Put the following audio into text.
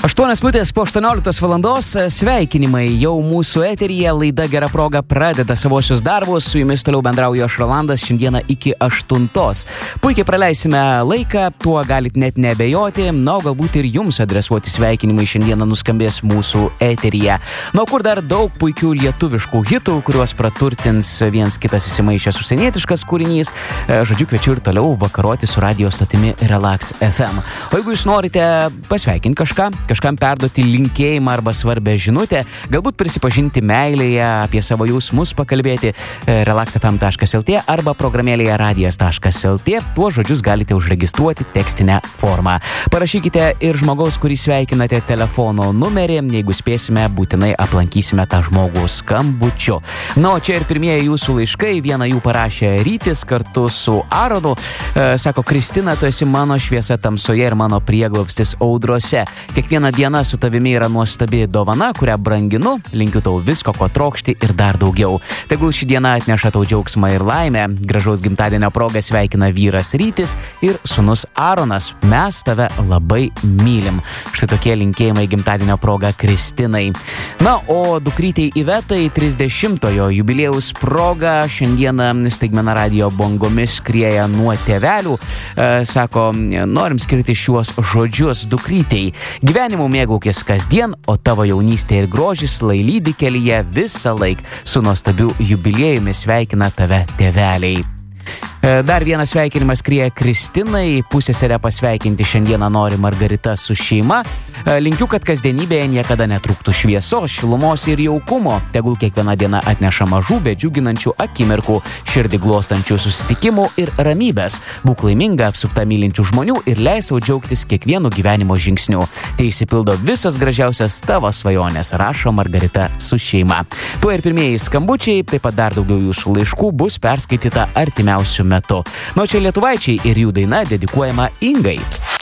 8 minutės po 18 valandos, sveikinimai jau mūsų eteryje, laida Gera proga pradeda savosius darbus, su jumis toliau bendrauju aš Rolandas, šiandieną iki 8. Puikiai praleisime laiką, tuo galit net nebejoti, na, galbūt ir jums adresuoti sveikinimai šiandieną nuskambės mūsų eteryje. Na, kur dar daug puikių lietuviškų hitų, kuriuos praturtins viens kitas įsimaišęs užsienietiškas kūrinys, žodžiu, kviečiu ir toliau vakaroti su radio stotimi Relax FM. O jeigu jūs norite pasveikinti kažkam perduoti linkėjimą arba svarbę žinutę, galbūt prisipažinti meilėje, apie savo jausmus pakalbėti, relaxfm.lt arba programėlėje radijas.lt, tuos žodžius galite užregistruoti tekstinę formą. Parašykite ir žmogaus, kurį sveikinate, telefono numerį, jeigu spėsime, būtinai aplankysime tą žmogų skambučiu. Na, o čia ir pirmieji jūsų laiškai, vieną jų parašė Rytis kartu su Aronu, sako: Kristina, tu esi mano šviesa tamsoje ir mano prieglobstis audrose. Kiekviena diena su tavimi yra nuostabi dovana, kurią branginu, linkiu tau visko, ko trokšti ir dar daugiau. Tegul ši diena atneša tau džiaugsmą ir laimę. Gražaus gimtadienio proga sveikina vyras Rytis ir sūnus Aronas. Mes tave labai mylim. Štai tokie linkėjimai gimtadienio proga Kristinai. Na, o dukrytei Ivetai 30-ojo jubiliejaus proga šiandieną staigmena radio bangomis skrieja nuo tėvelių. Sako, norim skirti šiuos žodžius dukrytei. Gyvenimu mėgaukis kasdien, o tavo jaunystė ir grožis lydi kelyje visą laik. Su nuostabiu jubiliejumi sveikina tave tėveliai. Dar vienas sveikinimas skrieja Kristinai, pusseserę pasveikinti šiandieną nori Margarita su šeima. Linkiu, kad kasdienybėje niekada netrūktų šviesos, šilumos ir jaukumo. Tegul kiekviena diena atneša mažų, bet džiuginančių akimirkų, širdį glostančių susitikimų ir ramybės. Būk laiminga, apsupta mylinčių žmonių ir leis sau džiaugtis kiekvienu gyvenimo žingsniu. Tai išsipildo visos gražiausias tavo svajonės, rašo Margarita su šeima. Tuo ir pirmieji skambučiai, taip pat dar daugiau jūsų laiškų bus perskaityta artimiausių metu. Na, čia lietuvaičiai ir jų daina dedikuojama Ingai.